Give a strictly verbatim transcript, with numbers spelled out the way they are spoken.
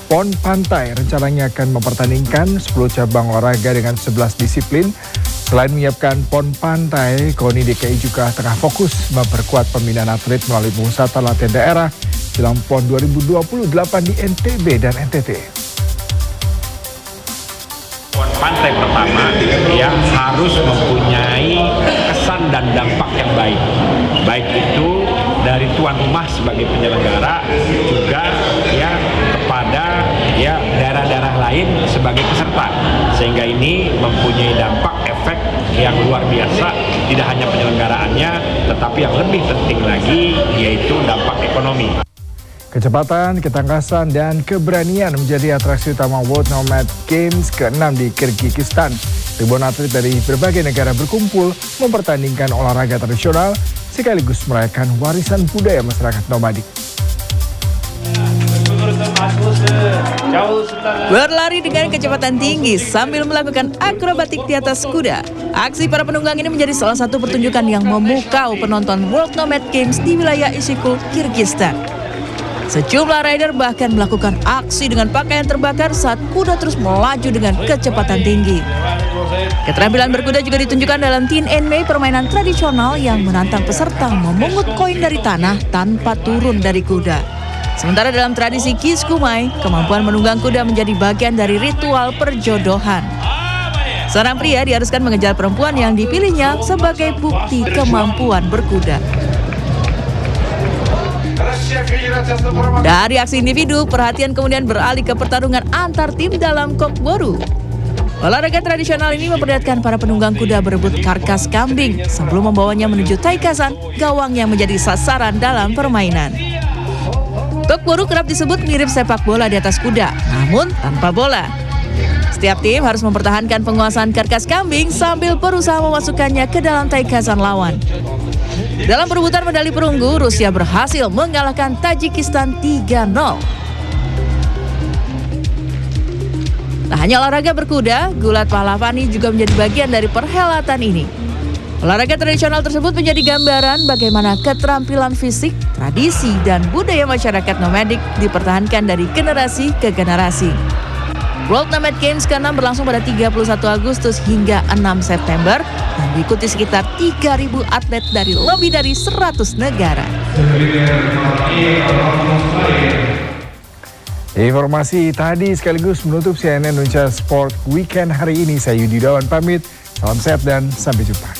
PON Pantai rencananya akan mempertandingkan sepuluh cabang olahraga dengan sebelas disiplin. Selain menyiapkan PON Pantai, KONI D K I juga tengah fokus memperkuat pembinaan atlet melalui pemusatan latihan daerah jelang PON dua ribu dua puluh delapan di N T B dan N T T. PON Pantai pertama yang harus mempunyai kesan dan dampak yang baik, baik itu dari tuan rumah sebagai penyelenggara juga ya kepada ya daerah-daerah lain sebagai peserta, sehingga ini mempunyai dampak efek yang luar biasa, tidak hanya penyelenggaraannya tetapi yang lebih penting lagi yaitu dampak ekonomi. Kecepatan, ketangkasan, dan keberanian menjadi atraksi utama World Nomad Games ke enam di Kyrgyzstan. Ribuan atlet dari berbagai negara berkumpul mempertandingkan olahraga tradisional sekaligus merayakan warisan budaya masyarakat nomadik. Berlari dengan kecepatan tinggi sambil melakukan akrobatik di atas kuda. Aksi para penunggang ini menjadi salah satu pertunjukan yang memukau penonton World Nomad Games di wilayah Isysyk, Kyrgyzstan. Sejumlah rider bahkan melakukan aksi dengan pakaian terbakar saat kuda terus melaju dengan kecepatan tinggi. Keterampilan berkuda juga ditunjukkan dalam Tin En Mei, permainan tradisional yang menantang peserta memungut koin dari tanah tanpa turun dari kuda. Sementara dalam tradisi Kiskumai, kemampuan menunggang kuda menjadi bagian dari ritual perjodohan. Seorang pria diharuskan mengejar perempuan yang dipilihnya sebagai bukti kemampuan berkuda. Dari aksi individu, perhatian kemudian beralih ke pertarungan antar tim dalam kokboru. Olahraga tradisional ini memperlihatkan para penunggang kuda berebut karkas kambing sebelum membawanya menuju taikasan, gawang yang menjadi sasaran dalam permainan. Kokboru kerap disebut mirip sepak bola di atas kuda, namun tanpa bola. Setiap tim harus mempertahankan penguasaan karkas kambing sambil berusaha memasukkannya ke dalam taikasan lawan. Dalam perebutan medali perunggu, Rusia berhasil mengalahkan Tajikistan tiga nol. Tak hanya olahraga berkuda, gulat Pahlavani juga menjadi bagian dari perhelatan ini. Olahraga tradisional tersebut menjadi gambaran bagaimana keterampilan fisik, tradisi, dan budaya masyarakat nomadik dipertahankan dari generasi ke generasi. World Nomad Games ke enam berlangsung pada tiga puluh satu Agustus hingga enam September dan diikuti sekitar tiga ribu atlet dari lebih dari seratus negara. Informasi tadi sekaligus menutup C N N Indonesia Sport Weekend hari ini. Saya Yudi Dawan pamit, salam sehat dan sampai jumpa.